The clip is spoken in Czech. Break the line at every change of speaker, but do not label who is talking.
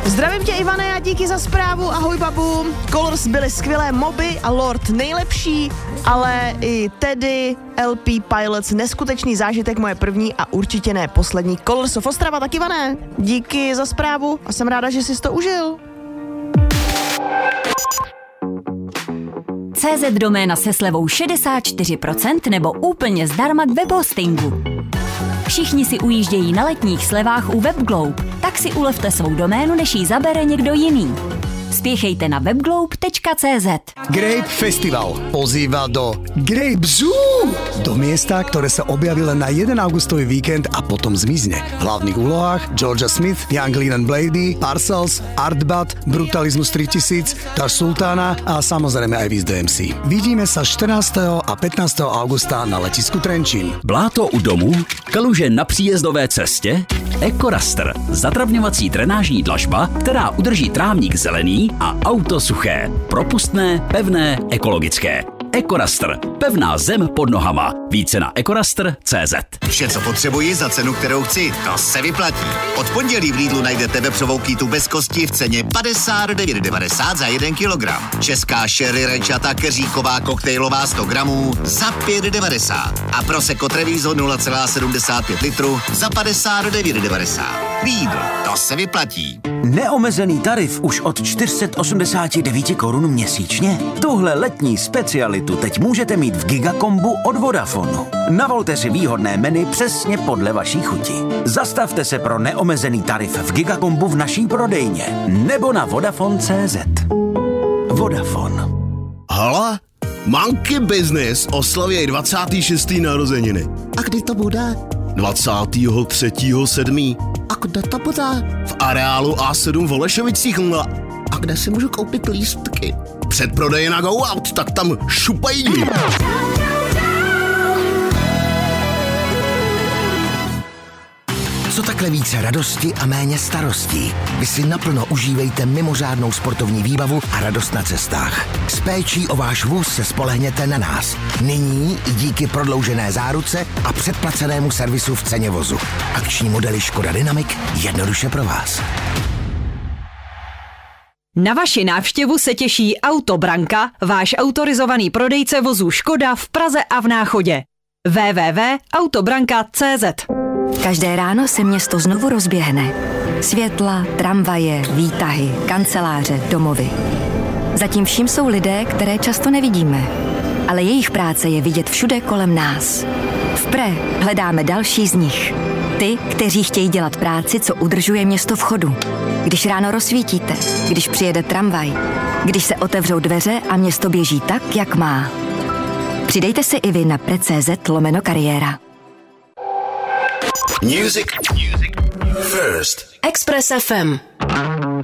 Zdravím tě, Ivane, a díky za zprávu. Ahoj, babu. Colors byly skvělé moby a Lord nejlepší, ale i Teddy, LP Pilots, neskutečný zážitek, moje první a určitě ne poslední Colors of Ostrava. Tak, Ivane, díky za zprávu a jsem ráda, že jsi to užil.
CZ doména se slevou 64% nebo úplně zdarma k webhostingu. Všichni si ujíždějí na letních slevách u WebGlobe, tak si ulevte svou doménu, než ji zabere někdo jiný. Spěchejte na webglobe.cz.
Grape Festival pozýva do Grape Zoo, do miesta, ktoré sa objavilo na 1 augustový víkend a potom zmizne. V hlavných úlohách Georgia Smith, Young Lean Blady, Parcels, Artbat, Brutalismus 3000, Taž Sultána a samozrejme aj Viz DMC. Vidíme sa 14. a 15. augusta na letisku Trenčín.
Bláto u domu, kaluže na příjezdové cestě, EcoRaster, zatravňovací drenážní dlažba, která udrží trávník zelený a auto suché, propustné, pevné, ekologické. EcoRaster, pevná zem pod nohama. Více na EcoRaster.cz.
Vše, co potřebuji za cenu, kterou chci, to se vyplatí. Od pondělí v Lidlu najdete vepřovou kýtu bez kosti v ceně 59,90 za 1 kilogram. Česká sherry rajčata keříková koktejlová 100 gramů za 5,90. A Prosecco Treviso 0,75 litru za 59,90. Lidl, to se vyplatí.
Neomezený tarif už od 489 korun měsíčně? Tuhle letní specialitu teď můžete mít v Gigakombu od Vodafonu. Navolte si výhodné menu přesně podle vaší chuti. Zastavte se pro neomezený tarif v Gigakombu v naší prodejně nebo na Vodafone.cz. Vodafone.
Hala? Monkey Business oslaví 26. narozeniny.
A kdy to bude?
23.7.
A kde to bude?
v areálu A7 v Holešovicích.
A kde si můžu koupit lístky?
Předprodej na Go Out, tak tam šupají.
Co takhle více radosti a méně starostí? Vy si naplno užívejte mimořádnou sportovní výbavu a radost na cestách. S péčí o váš vůz se spolehněte na nás. Nyní i díky prodloužené záruce a předplacenému servisu v ceně vozu. Akční modely Škoda Dynamic jednoduše pro vás.
Na vaši návštěvu se těší Autobranka, váš autorizovaný prodejce vozů Škoda v Praze a v Náchodě. www.autobranka.cz.
Každé ráno se město znovu rozběhne. Světla, tramvaje, výtahy, kanceláře, domovy. Zatím vším jsou lidé, které často nevidíme. Ale jejich práce je vidět všude kolem nás. V Pre hledáme další z nich. Ty, kteří chtějí dělat práci, co udržuje město v chodu. Když ráno rozsvítíte, když přijede tramvaj, když se otevřou dveře a město běží tak, jak má. Přidejte se i vy na pre.cz/kariéra.
Music first.
Express FM.